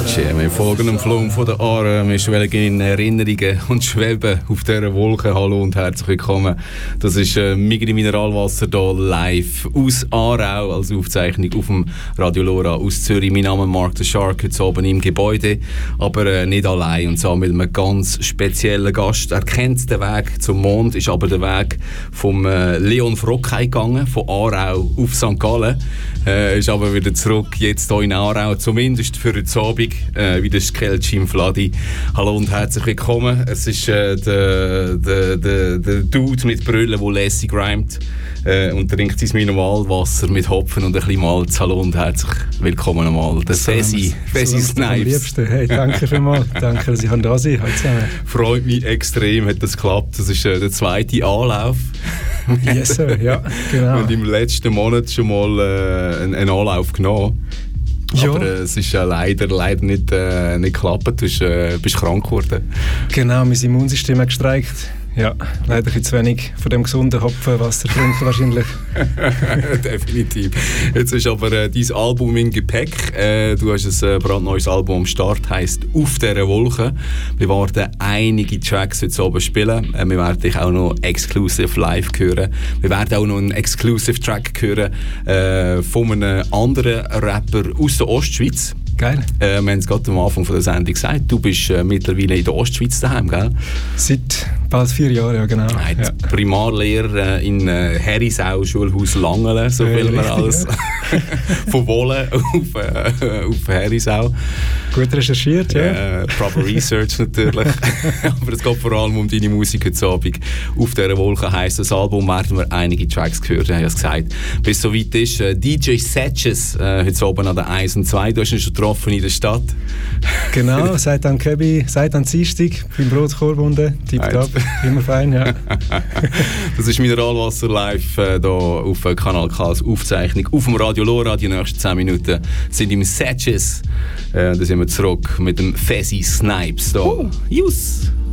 DJ. Wir folgen dem Flum von der Aare. Wir schwelgen in Erinnerungen und schweben auf dieser Wolke. Hallo und herzlich willkommen. Das ist Migri Mineralwasser hier live aus Aarau als Aufzeichnung auf dem Radio Lora aus Zürich. Mein Name ist Mark the Shark, heute oben im Gebäude, aber nicht allein und zwar mit einem ganz speziellen Gast. Er kennt den Weg zum Mond, ist aber der Weg vom Leon Frockheim gegangen, von Aarau auf St. Gallen. Ist aber wieder zurück, jetzt hier in Aarau, zumindest für heute Abend, wieder Skelcim Vladi. Hallo und herzlich willkommen. Es ist der Dude mit Brüllen, der lässig reimt und trinkt sein Mineralwasser mit Hopfen und ein bisschen Malz. Hallo und herzlich willkommen nochmal. Der Fesi Snipes. Hey, danke vielmals. Danke, dass ich da sein kann. Freut mich extrem, hat das geklappt. Das ist der zweite Anlauf. Yes, sir, ja, genau. Und im letzten Monat schon mal einen Anlauf genommen. Ja. Aber es ist leider nicht geklappt. Du bist krank geworden. Genau, mein Immunsystem hat gestreikt. Ja, leider ein zu wenig von dem gesunden Hopfenwasser trinken wahrscheinlich. Definitiv. Jetzt ist aber dein Album im Gepäck. Du hast ein brandneues Album am Start, heisst «Auf dieser Wolke». Wir werden einige Tracks heute oben spielen. Wir werden dich auch noch exclusive live hören. Wir werden auch noch einen exclusive Track hören von einem anderen Rapper aus der Ostschweiz. Geil. Wir haben es gerade am Anfang der Sendung gesagt, du bist mittlerweile in der Ostschweiz daheim, gell? Seit bald 4 Jahren, ja genau. Ja. Primarlehrer in Herisau, Schulhaus Langelen, so will man alles. Von Wohlen auf Herisau. Gut recherchiert, ja. Proper Research natürlich. Aber es geht vor allem um deine Musik heute Abend. «Auf dieser Wolke» heisst das Album, werden wir einige Tracks gehört, habe ich es gesagt. Bis es soweit ist, DJ Setches heute Abend an der 1 und 2. Du hast ihn schon getroffen in der Stadt. Genau, seit an Kebi, seit an Dienstag beim Brotkorb unten. Tipptopp, immer fein, ja. Das ist Mineralwasser live hier auf Kanal K als Aufzeichnung auf dem Radio Lora. Die nächsten 10 Minuten sind im Setches. Da sind wir zurück mit dem Fesi Snipes hier. Jus!